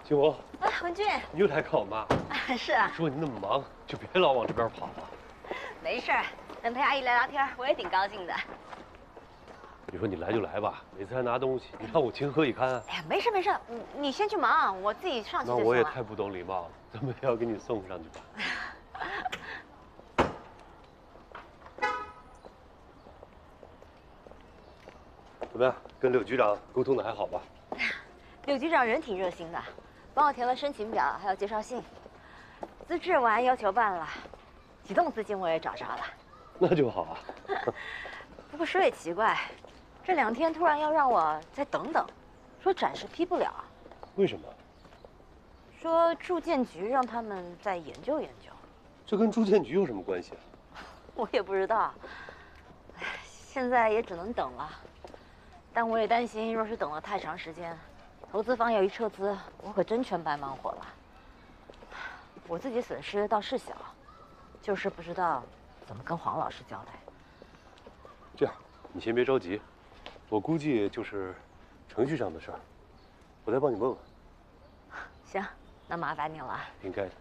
金红， 哎，文俊， 你又来看我妈？ 是啊。 说你那么忙，就别老往这边跑了。 没事儿，能陪阿姨聊聊天，我也挺高兴的。 你说你来就来吧，每次还拿东西，你看我情何以堪啊？ 哎呀，没事没事，你先去忙，我自己上去就行了。 那我也太不懂礼貌了，怎么也要给你送上去吧？怎么样，跟柳局长沟通的还好吧？ 柳局长人挺热心的，帮我填了申请表，还有介绍信，资质我按要求办了，启动资金我也找着了。 那就好啊。 不过说也奇怪，这2天突然要让我再等等，说暂时批不了。 为什么？ 说住建局让他们再研究研究。 这跟住建局有什么关系啊？ 我也不知道，哎，现在也只能等了。但我也担心，若是等了太长时间，投资方要一撤资，我可真全白忙活了。我自己损失倒是小，就是不知道怎么跟黄老师交代。 这样，你先别着急，我估计就是程序上的事儿，我再帮你问问。 行，那麻烦你了。 应该的。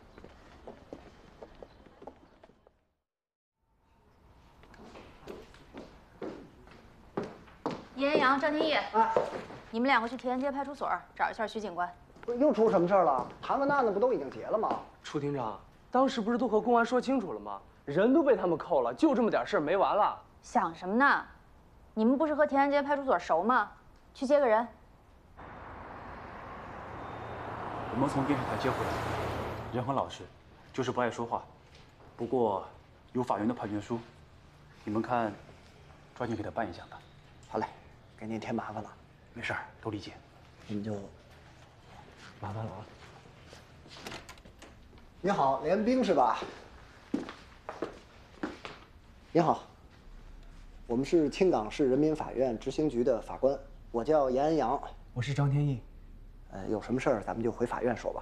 严阳、张天翼， 哎， 你们2个去田园街派出所找一下徐警官。 不是又出什么事儿了？谈完案子不都已经结了吗？ 楚厅长，当时不是都和公安说清楚了吗？人都被他们扣了，就这么点事儿没完了。 想什么呢？你们不是和田园街派出所熟吗？去接个人。 我们从电视台接回来，人很老实，就是不爱说话。不过有法院的判决书，你们看，抓紧给他办一下吧。 好嘞，给您添麻烦了。 没事儿，都理解。 您就麻烦了啊。你好，连兵是吧？您好，我们是青冈市人民法院执行局的法官，我叫严恩阳。 我是张天翼。 有什么事儿咱们就回法院说吧。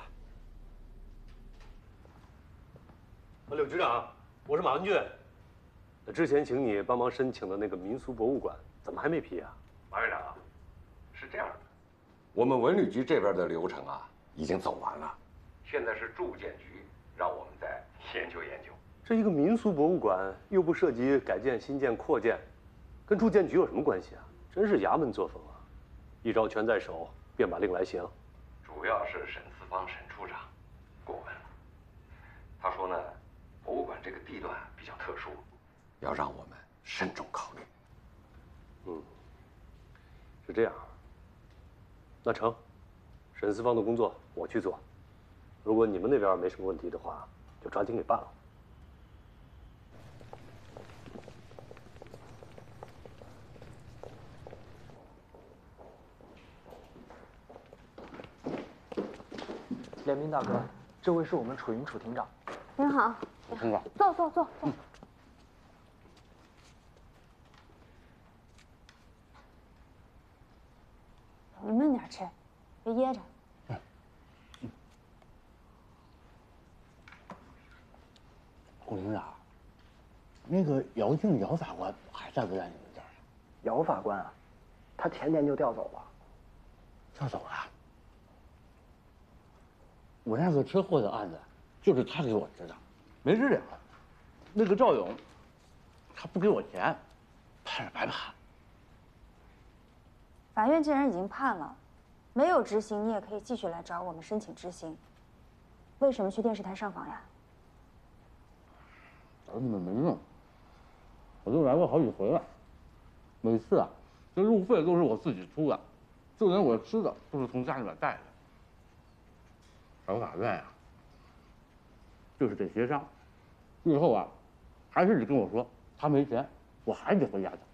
柳局长，我是马文俊。那之前请你帮忙申请的那个民俗博物馆，怎么还没批啊？ 马院长，是这样的，我们文旅局这边的流程啊已经走完了，现在是住建局让我们再研究研究。 这一个民俗博物馆又不涉及改建、新建、扩建，跟住建局有什么关系啊？真是衙门作风啊！一招权在手，便把令来行。 主要是审司方沈处长过问了，他说呢，博物馆这个地段比较特殊，要让我们慎重考虑。 是这样。那成，沈司方的工作我去做。如果你们那边没什么问题的话，就抓紧给办了。 连兵大哥，这位是我们楚云楚厅长。 您好， 楚厅长， 坐坐坐坐。你慢点吃，别噎着。 顾厅长，那个姚静姚法官还在不在你们这儿？ 姚法官啊，他前年就调走了。 调走了。我那个车祸的案子，就是他给我知道，没治了。那个赵勇，他不给我钱，判是白判。 法院既然已经判了，没有执行，你也可以继续来找我们申请执行。为什么去电视台上访呀？ 找你们没用，我都来过好几回了，每次啊，这路费都是我自己出的，就连我吃的都是从家里边带的。找法院啊，就是得协商，最后啊，还是得跟我说他没钱，我还得回家找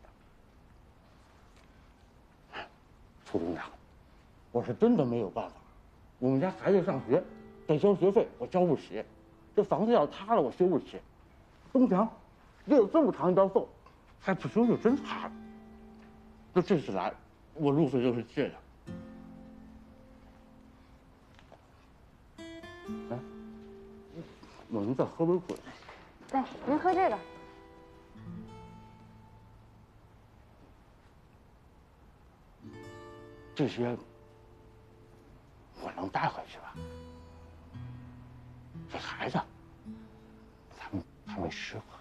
他。楚厅长，我是真的没有办法，我们家孩子上学得交学费，我交不起，这房子要塌了我修不起，东墙也有这么长一道缝，还不修就真塌了。就这次来，我路费就是借的。哎，我们再喝杯水。 对，您喝这个。 这些我能带回去吧？ 孩子，他们还没失火。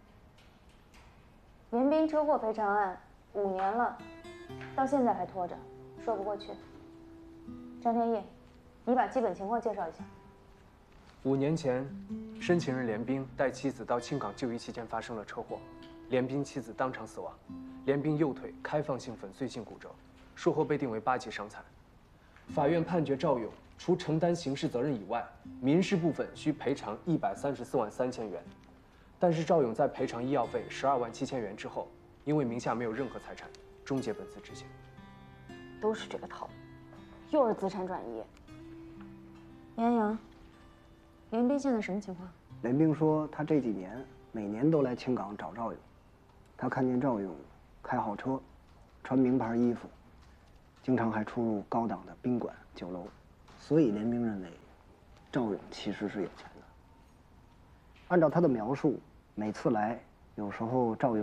严彬车祸赔偿案5年了，到现在还拖着，说不过去。张天翼，你把基本情况介绍一下。 5年前，申请人连兵带妻子到青港就医期间发生了车祸，连兵妻子当场死亡，连兵右腿开放性粉碎性骨折，术后被定为8级伤残。法院判决赵勇除承担刑事责任以外，民事部分需赔偿134万3千元。但是赵勇在赔偿医药费12万7千元之后，因为名下没有任何财产，终结本次执行。 都是这个套路，又是资产转移。杨洋，连兵现在什么情况？ 连兵说他这几年每年都来青港找赵勇，他看见赵勇开好车，穿名牌衣服，经常还出入高档的宾馆、酒楼，所以连兵认为赵勇其实是有钱的。按照他的描述，每次来，有时候赵勇